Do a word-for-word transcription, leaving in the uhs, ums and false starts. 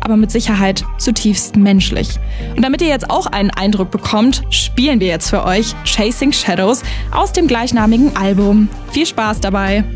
aber mit Sicherheit zutiefst menschlich. Und damit ihr jetzt auch einen Eindruck bekommt, spielen wir jetzt für euch Chasing Shadows aus dem gleichnamigen Album. Viel Spaß dabei!